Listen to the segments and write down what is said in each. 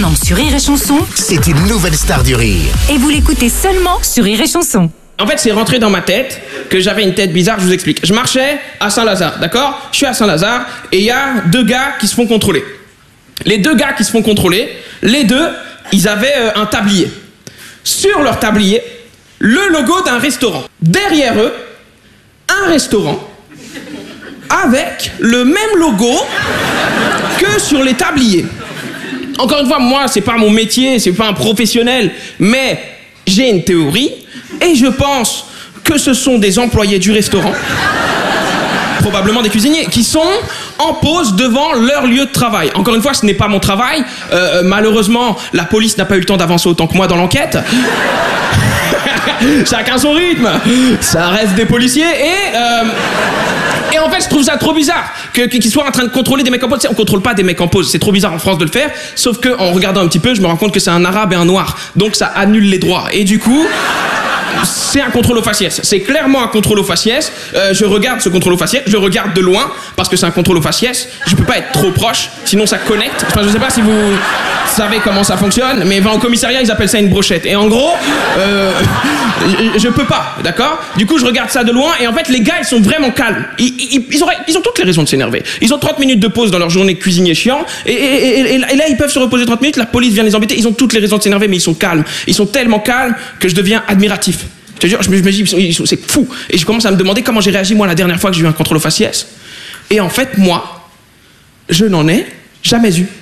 Maintenant sur Rire et Chanson, C'est une nouvelle star du rire. et vous l'écoutez seulement sur Rire et Chanson. En fait, c'est rentré dans ma tête que j'avais une tête bizarre, je vous explique. Je marchais à Saint-Lazare, d'accord? Je suis à Saint-Lazare et il y a deux gars qui se font contrôler. Les deux gars qui se font contrôler, les deux, ils avaient un tablier. Sur leur tablier, le logo d'un restaurant. Derrière eux, un restaurant avec le même logo que sur les tabliers. Encore une fois, moi, c'est pas mon métier, c'est pas un professionnel, mais j'ai une théorie et je pense que ce sont des employés du restaurant, probablement des cuisiniers, qui sont en pause devant leur lieu de travail. Encore une fois, ce n'est pas mon travail. Malheureusement, la police n'a pas eu le temps d'avancer autant que moi dans l'enquête. Chacun son rythme. Ça reste des policiers et en fait, je trouve ça trop bizarre qu'ils soient en train de contrôler des mecs en pause. On contrôle pas des mecs en pause, c'est trop bizarre en France de le faire. Sauf que en regardant un petit peu, je me rends compte que c'est un arabe et un noir. Donc ça annule les droits. Et du coup, c'est un contrôle au faciès. C'est clairement un contrôle au faciès. Je regarde ce contrôle au faciès, je regarde de loin parce que c'est un contrôle au faciès. Je peux pas être trop proche, sinon ça connecte. Enfin, je sais pas si vous savez comment ça fonctionne, mais au commissariat ils appellent ça une brochette. Et en gros, je peux pas, d'accord? Du coup, je regarde ça de loin et en fait, les gars ils sont vraiment calmes. Ils ont toutes les raisons de s'énerver. Ils ont 30 minutes de pause dans leur journée de cuisinier chiant et là ils peuvent se reposer 30 minutes. La police vient les embêter. Ils ont toutes les raisons de s'énerver, mais ils sont calmes. Ils sont tellement calmes que je deviens admiratif. Je te jure, je me dis, c'est fou. Et je commence à me demander comment j'ai réagi, moi, la dernière fois que j'ai eu un contrôle au faciès. Et en fait, moi, je n'en ai jamais eu.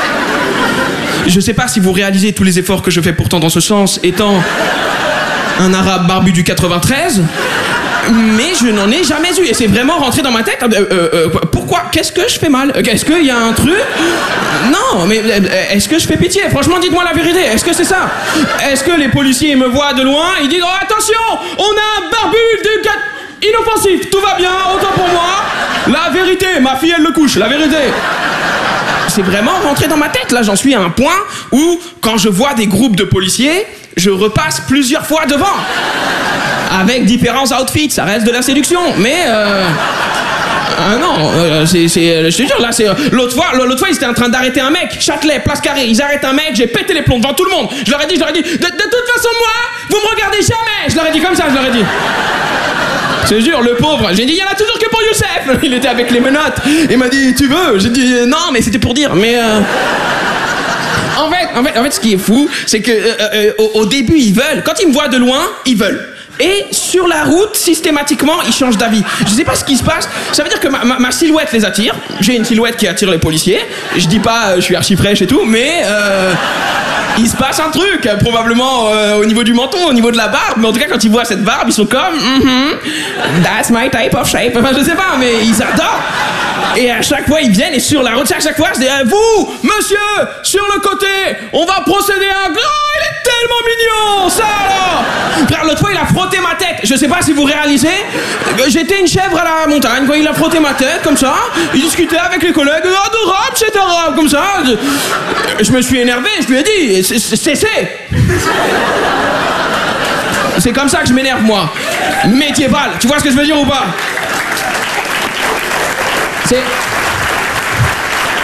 Je sais pas si vous réalisez tous les efforts que je fais pourtant dans ce sens, étant un arabe barbu du 93, mais je n'en ai jamais eu. Et c'est vraiment rentré dans ma tête. Pourquoi? Qu'est-ce que je fais mal? Est-ce qu'il y a un truc? Non, mais est-ce que je fais pitié? Franchement, dites-moi la vérité. Est-ce que c'est ça? Est-ce que les policiers me voient de loin, ils disent « Oh, attention, on a un barbu de inoffensif, tout va bien, autant pour moi. La vérité, ma fille, elle le couche, la vérité. » C'est vraiment rentré dans ma tête. Là, j'en suis à un point où, quand je vois des groupes de policiers, je repasse plusieurs fois devant. Avec différents outfits, ça reste de la séduction, mais ah non, je te jure, là, c'est l'autre fois, ils étaient en train d'arrêter un mec, Châtelet, Place Carrée, ils arrêtent un mec, j'ai pété les plombs devant tout le monde. Je leur ai dit, de toute façon, moi, vous me regardez jamais. Je leur ai dit comme ça, je leur ai dit. Je te jure, le pauvre, j'ai dit, il y en a toujours que pour Youssef. Il était avec les menottes, il m'a dit, tu veux? J'ai dit, non, mais c'était pour dire, mais En fait, ce qui est fou, c'est que au début, ils veulent. Quand ils me voient de loin, ils veulent. Et sur la route, systématiquement, ils changent d'avis. Je sais pas ce qui se passe. Ça veut dire que ma silhouette les attire. J'ai une silhouette qui attire les policiers. Je dis pas, je suis archi fraîche et tout, mais il se passe un truc, probablement au niveau du menton, au niveau de la barbe. Mais en tout cas, quand ils voient cette barbe, ils sont comme that's my type of shape. Enfin, je sais pas, mais ils adorent. Et à chaque fois, ils viennent et sur la route, à chaque fois, je dis vous, monsieur, sur le côté, on va procéder à un grand. Il est tellement mignon, ça alors. Frère, l'autre fois, il a frotté ma tête. Je sais pas si vous réalisez. J'étais une chèvre à la montagne, quoi. Il a frotté ma tête, comme ça. Il discutait avec les collègues. Adorable, c'est arabe, comme ça. Je me suis énervé, je lui ai dit, cessez. C'est comme ça que je m'énerve, moi. Médiéval, tu vois ce que je veux dire ou pas?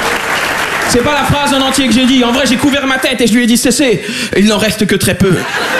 C'est pas la phrase en entier que j'ai dit. En vrai, j'ai couvert ma tête et je lui ai dit cessez. Il n'en reste que très peu.